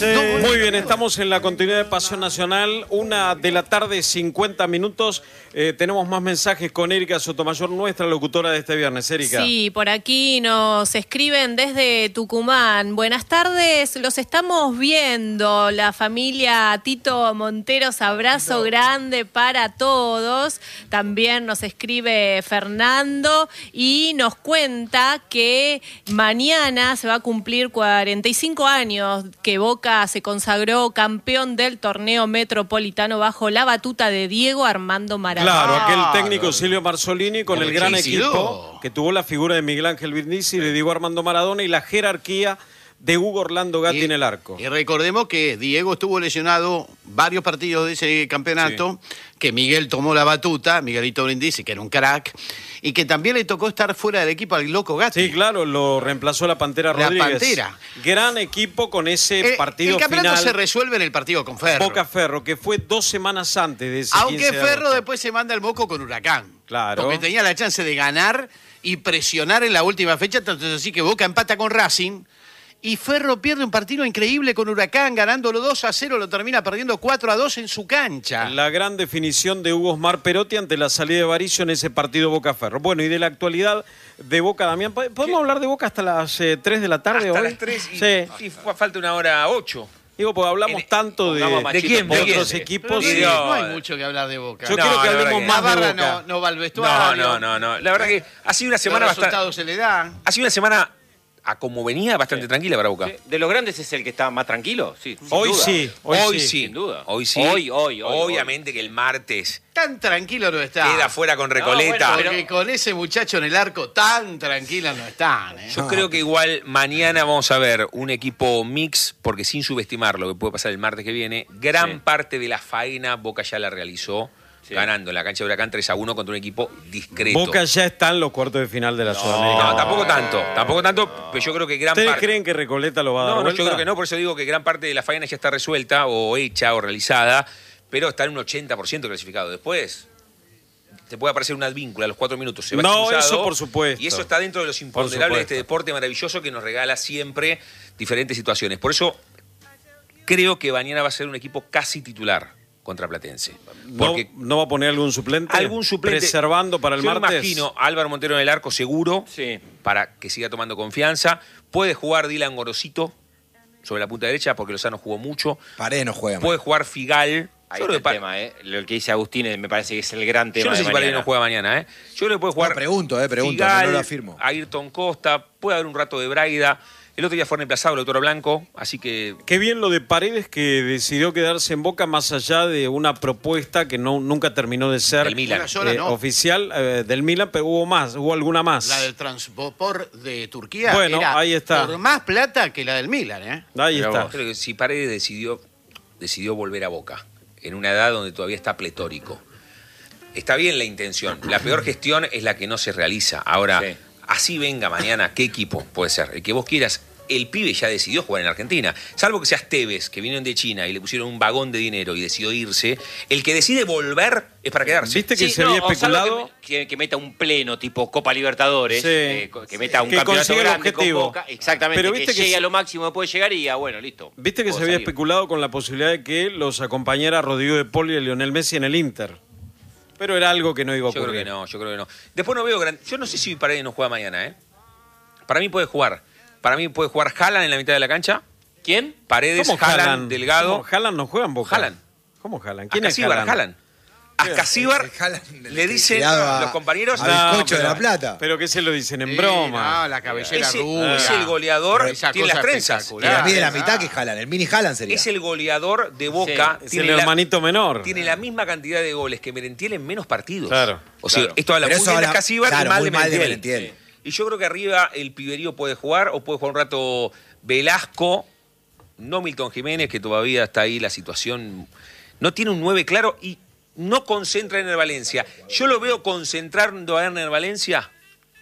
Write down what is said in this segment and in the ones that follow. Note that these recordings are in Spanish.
Muy bien, estamos en la continuidad de Pasión Nacional, 1:50 p.m. Tenemos más mensajes con Erika Sotomayor, nuestra locutora de este viernes. Erika. Sí, por aquí nos escriben desde Tucumán. Buenas tardes, los estamos viendo. La familia Tito Monteros, abrazo grande para todos. También nos escribe Fernando y nos cuenta que mañana se va a cumplir 45 años que Boca se consagró campeón del torneo metropolitano bajo la batuta de Diego Armando Maradona. Claro, aquel técnico Silvio Marzolini con el gran equipo que tuvo la figura de Miguel Ángel Brindisi, de Diego Armando Maradona y la jerarquía de Hugo Orlando Gatti en el arco. Y recordemos que Diego estuvo lesionado varios partidos de ese campeonato, que Miguel tomó la batuta, Miguelito Brindisi, que era un crack, y que también le tocó estar fuera del equipo al loco Gatti. Sí, claro, lo reemplazó la Pantera Rodríguez. La Pantera. Gran equipo con ese partido final. El campeonato se resuelve en el partido con Ferro. Boca Ferro, que fue 2 semanas antes de ese Aunque 15 de Ferro agosto. después se manda el moco con Huracán. Claro. Porque tenía la chance de ganar y presionar en la última fecha, tanto es así que Boca empata con Racing. Y Ferro pierde un partido increíble con Huracán, ganándolo 2-0, lo termina perdiendo 4-2 en su cancha. La gran definición de Hugo Osmar Perotti ante la salida de Varicio en ese partido Boca Ferro. Bueno, y de la actualidad de Boca, Damián, ¿podemos hablar de Boca hasta las 3 de la tarde hasta hoy? Las 3 y, sí. Y falta 1:08. Digo, porque hablamos tanto de quién? de ¿De otros quién? equipos. Sí, y no hay mucho que hablar de Boca. Yo quiero que hablemos más de Boca. No va al vestuario. No. La verdad que ha sido una semana Los resultados se le dan. Ha sido una semana, a como venía, bastante tranquila para Boca. Sí. ¿De los grandes es el que está más tranquilo? Sí, Hoy sí. sin duda. Hoy sí. Hoy. Obviamente que el martes Tan tranquilo no está. queda fuera con Recoleta. Bueno, porque con ese muchacho en el arco tan tranquila no están. Yo creo que igual mañana vamos a ver un equipo mix, porque sin subestimar lo que puede pasar el martes que viene, gran parte de la faena Boca ya la realizó, ganando en la cancha de Huracán 3-1 contra un equipo discreto. Boca ya está en los cuartos de final de la Sudamericana. No, tampoco tanto, pero yo creo que gran ¿Ustedes parte... creen que Recoleta lo va a dar No, vuelta? yo creo que no, por eso digo que gran parte de la faena ya está resuelta o hecha o realizada, pero está en un 80% clasificado. Después te puede aparecer una advíncula a los 4 minutos. Se va expulsado, eso por supuesto. Y eso está dentro de los imponderables de este deporte maravilloso que nos regala siempre diferentes situaciones. Por eso creo que mañana va a ser un equipo casi titular contra Platense. Porque ¿No va a poner algún suplente? algún suplente Preservando para el yo martes. imagino a Álvaro Montero en el arco seguro, para que siga tomando confianza. Puede jugar Dylan Gorosito sobre la punta derecha porque Lozano jugó mucho. Paredes no juega. Puede jugar Figal. Ahí está el tema, Lo que dice Agustín me parece que es el gran tema. Yo no sé de si Paredes mañana. no juega mañana, Yo creo que puede jugar. No, pregunto, Figal, no lo afirmo. Ayrton Costa, puede haber un rato de Braida. El otro día fue reemplazado el Autor Blanco, así que. Qué bien lo de Paredes, que decidió quedarse en Boca más allá de una propuesta que nunca terminó de ser Del Milan. oficial del Milan, pero hubo alguna más. La del Transport de Turquía Bueno, era ahí está. por más plata que la del Milan, Ahí está. Creo que si Paredes decidió volver a Boca, en una edad donde todavía está pletórico. Está bien la intención. La peor gestión es la que no se realiza. Ahora, así venga mañana, ¿qué equipo puede ser? El que vos quieras. El pibe ya decidió jugar en Argentina. Salvo que seas Tevez, que vinieron de China y le pusieron un vagón de dinero y decidió irse. El que decide volver es para quedarse. ¿Viste que se había especulado? Que meta un pleno tipo Copa Libertadores, que meta un que campeonato consiga el grande objetivo. con Boca. Exactamente, Pero que viste que llegue a lo máximo que puede llegar y bueno, listo. Viste que se puedo había salir. especulado con la posibilidad de que los acompañara Rodrigo de Paul y Lionel Messi en el Inter. Pero era algo que no iba a ocurrir. Yo creo que no. Después no veo yo no sé si Paredes no juega mañana, Para mí puede jugar. Para mí puede jugar Haaland en la mitad de la cancha. ¿Quién? Paredes, Haaland, Delgado. Haaland no juega en Boca. Haaland. ¿Cómo Haaland? ¿Quién es Haaland? Haaland? A Casíbar le dicen los compañeros. A Bizcocho de la Plata. Pero que se lo dicen en broma. No, la cabellera Es rubia. el goleador, Esa tiene cosa las trenzas. espectacular. La mide la mitad que Haaland. El mini Haaland sería. Es el goleador de Boca. Es el hermanito menor. Tiene la misma cantidad de goles que Merentiel en menos partidos. Claro. O sea, esto habla Pero muy eso bien de habla- Casíbar y claro, mal muy de mal de Merentiel. Merentiel. Y yo creo que arriba el Piberío puede jugar, o puede jugar un rato Velasco, no Milton Jiménez, que todavía está ahí la situación. No tiene un 9 claro y no concentra en el Valencia. Yo lo veo concentrando a Erner Valencia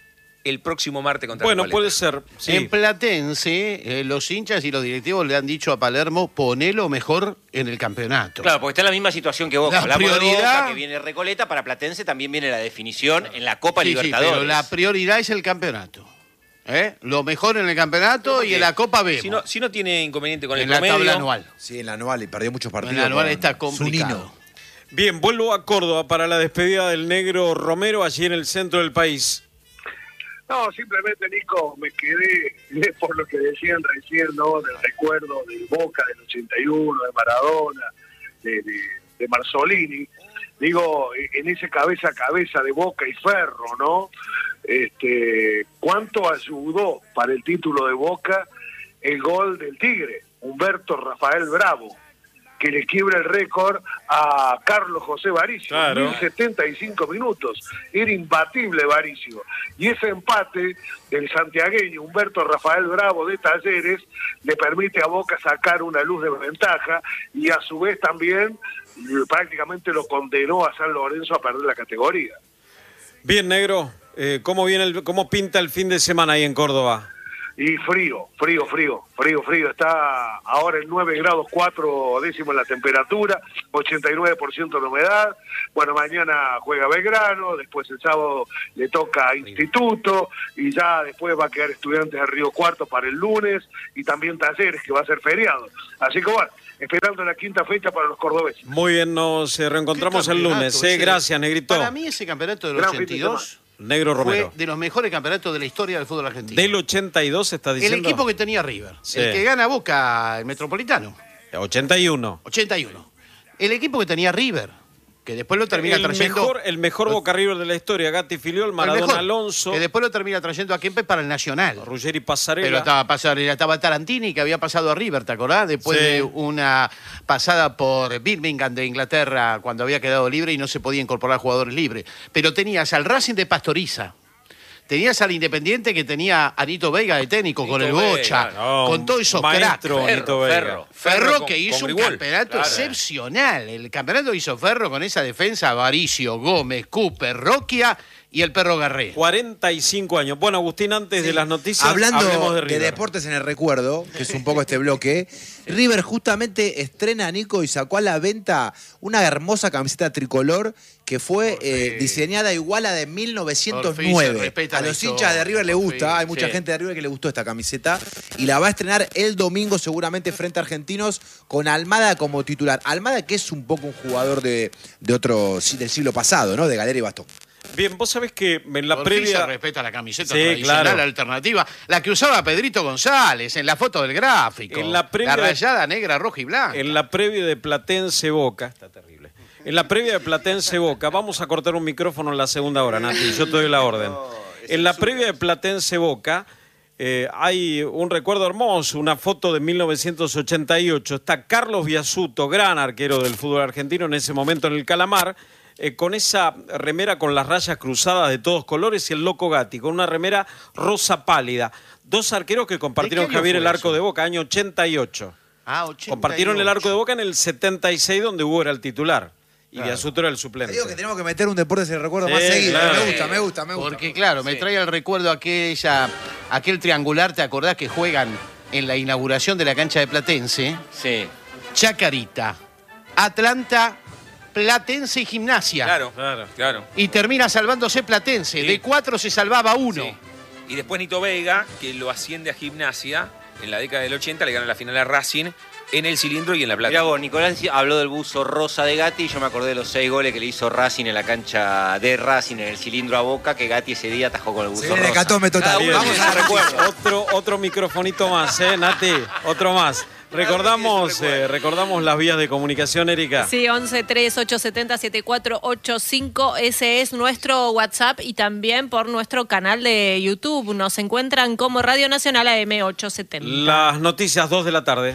el próximo martes contra Bueno, Recoleta. puede ser. Sí. En Platense, los hinchas y los directivos le han dicho a Palermo, ponelo mejor en el campeonato. Claro, porque está en la misma situación que Boca. La Hablamos de prioridad- Boca, que viene Recoleta, para Platense también viene la definición en la Copa Sí, Libertadores. pero la prioridad es el campeonato. Lo mejor en el campeonato y en la Copa vemos. Si no tiene inconveniente con el en la promedio. tabla anual. Sí, en la anual y perdió muchos partidos. En la anual con está complicado. Zunino. Bien, vuelvo a Córdoba para la despedida del negro Romero allí en el centro del país. No, simplemente, Nico, me quedé por lo que decían recién, ¿no? Del recuerdo del Boca del 81, de Maradona, de Marzolini. Digo, en ese cabeza a cabeza de Boca y Ferro, ¿no? ¿Cuánto ayudó para el título de Boca el gol del Tigre, Humberto Rafael Bravo, que le quiebra el récord a Carlos José Varicio? Claro. 1075 minutos. Era imbatible Varicio. Y ese empate del santiagueño Humberto Rafael Bravo de Talleres le permite a Boca sacar una luz de ventaja y a su vez también prácticamente lo condenó a San Lorenzo a perder la categoría. Bien, negro, ¿cómo pinta el fin de semana ahí en Córdoba? Y frío. Está ahora en 9 grados 4 décimos la temperatura, 89% de humedad. Bueno, mañana juega Belgrano, después el sábado le toca Instituto y ya después va a quedar Estudiantes de Río Cuarto para el lunes y también Talleres, que va a ser feriado. Así que bueno, esperando la quinta fecha para los cordobeses. Muy bien, nos reencontramos el lunes. Gracias, negrito. Para mí ese campeonato del Gran 82 Negro Romero. fue de los mejores campeonatos de la historia del fútbol argentino. Del 82 está diciendo. El equipo que tenía River. Sí. El que gana Boca, el Metropolitano. 81. 81. El equipo que tenía River, que después lo termina trayendo... El mejor Boca River de la historia, Gatti Filiol, Maradona, mejor, Alonso, que después lo termina trayendo a Kempes para el Nacional. Ruggeri Pero Pasarela. estaba Tarantini, que había pasado a River, ¿te acordás? Después Sí. de una pasada por Birmingham de Inglaterra, cuando había quedado libre y no se podía incorporar jugadores libres. Pero tenías al Racing de Pastoriza, tenías al Independiente que tenía a Nito Veiga de técnico, con el Veiga, Bocha, no, con todos esos maestro, cracks. Nito Veiga. Ferro que con hizo un Grigol. campeonato Claro. excepcional. El campeonato hizo Ferro con esa defensa: Varicio, Gómez, Cooper, Roquia y el Perro Garré. 45 años. Bueno, Agustín, antes de las noticias, Hablando hablemos de de River. deportes en el recuerdo, que es un poco este bloque, River justamente estrena, Nico, y sacó a la venta una hermosa camiseta tricolor que fue diseñada igual a de Por fin se 1909. respeta A la los historia, hinchas de River le por gusta, fin, hay mucha sí. gente de River que le gustó esta camiseta y la va a estrenar el domingo seguramente frente a Argentinos con Almada como titular. Almada, que es un poco un jugador de del siglo pasado, ¿no? De Galera y Bastón. Bien, vos sabés que en la Por fin se previa... respeta la camiseta Sí, tradicional claro. alternativa, la que usaba Pedrito González en la foto del gráfico. En la previa- rayada negra, roja y blanca. En la previa de Platense Boca, está terrible. En la previa de Platense Boca, vamos a cortar un micrófono en la segunda hora, Nati, yo te doy la orden. En la previa de Platense Boca hay un recuerdo hermoso, una foto de 1988. Está Carlos Biasuto, gran arquero del fútbol argentino en ese momento en el Calamar, con esa remera con las rayas cruzadas de todos colores y el Loco Gatti, con una remera rosa pálida. Dos arqueros que compartieron, ¿De qué año Javier, fue el arco eso? de Boca, año 88. Ah, 88. Compartieron el arco de Boca en el 76, donde Hugo era el titular y Biasuto era el Te suplente. digo que tenemos que meter un deporte en el recuerdo Sí, más seguido. claro. Me gusta. Porque claro, me trae al recuerdo aquel triangular, ¿te acordás que juegan en la inauguración de la cancha de Platense? Sí. Chacarita, Atlanta, Platense y Gimnasia. Claro. Y termina salvándose Platense. Sí. De 4 se salvaba 1. Sí. Y después Nito Veiga, que lo asciende a Gimnasia en la década del 80, le gana la final a Racing en el Cilindro y en La Plata. Mirá vos, Nicolás habló del buzo rosa de Gatti y yo me acordé de los 6 goles que le hizo Racing en la cancha de Racing en el Cilindro a Boca, que Gatti ese día atajó con el buzo Se viene rosa. el hecatombe total. Cada uno Bien. tiene su recuerdo. Otro microfonito más, Nati, otro más. Recordamos las vías de comunicación, Erika. Sí, 11-3870-7485. Ese es nuestro WhatsApp y también por nuestro canal de YouTube. Nos encuentran como Radio Nacional AM870. Las noticias 2 de la tarde.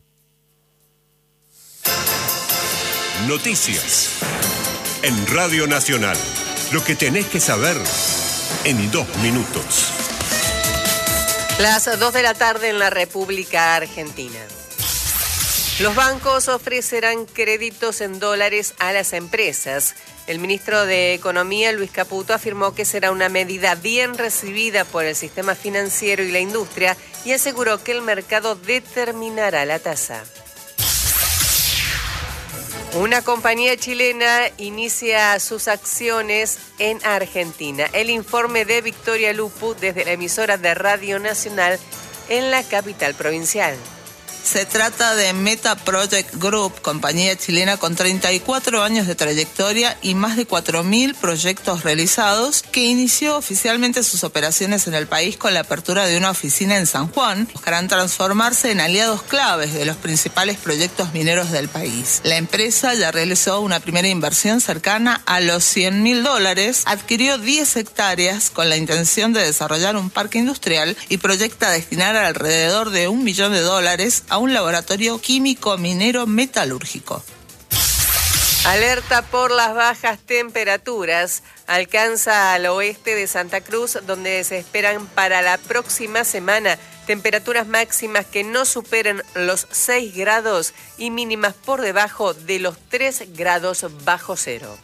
Noticias. En Radio Nacional. Lo que tenés que saber en 2 minutos. Las 2 de la tarde en la República Argentina. Los bancos ofrecerán créditos en dólares a las empresas. El ministro de Economía, Luis Caputo, afirmó que será una medida bien recibida por el sistema financiero y la industria y aseguró que el mercado determinará la tasa. Una compañía chilena inicia sus acciones en Argentina. El informe de Victoria Lupu desde la emisora de Radio Nacional en la capital provincial. Se trata de Meta Project Group, compañía chilena con 34 años de trayectoria y más de 4.000 proyectos realizados, que inició oficialmente sus operaciones en el país con la apertura de una oficina en San Juan. Buscarán transformarse en aliados claves de los principales proyectos mineros del país. La empresa ya realizó una primera inversión cercana a los $100.000, adquirió 10 hectáreas con la intención de desarrollar un parque industrial y proyecta destinar alrededor de $1 millón a un laboratorio químico minero metalúrgico. Alerta por las bajas temperaturas. Alcanza al oeste de Santa Cruz, donde se esperan para la próxima semana temperaturas máximas que no superen los 6 grados y mínimas por debajo de los 3 grados bajo cero.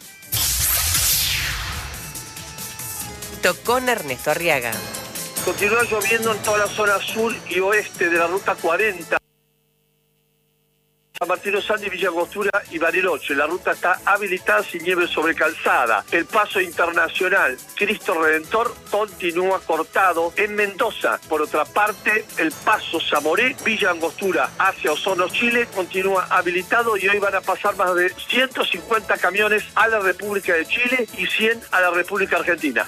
Con Ernesto Arriaga. Continúa lloviendo en toda la zona sur y oeste de la ruta 40. San Martín Osandi, Villa Angostura y Bariloche. La ruta está habilitada sin nieve sobre calzada. El paso internacional Cristo Redentor continúa cortado en Mendoza. Por otra parte, el paso Zamoré, Villa Angostura hacia Osorno, Chile, continúa habilitado y hoy van a pasar más de 150 camiones a la República de Chile y 100 a la República Argentina.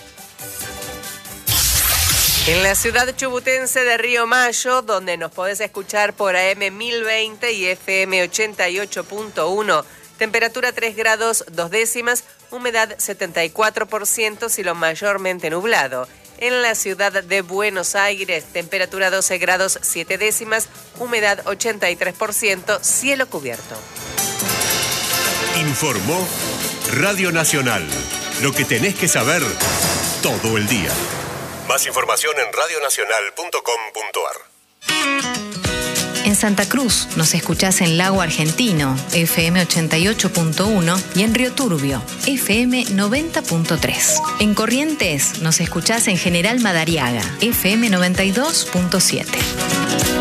En la ciudad chubutense de Río Mayo, donde nos podés escuchar por AM 1020 y FM 88.1, temperatura 3 grados 2 décimas, humedad 74%, cielo mayormente nublado. En la ciudad de Buenos Aires, temperatura 12 grados 7 décimas, humedad 83%, cielo cubierto. Informó Radio Nacional. Lo que tenés que saber todo el día. Más información en radionacional.com.ar. En Santa Cruz nos escuchás en Lago Argentino, FM 88.1 y en Río Turbio, FM 90.3. En Corrientes nos escuchás en General Madariaga, FM 92.7.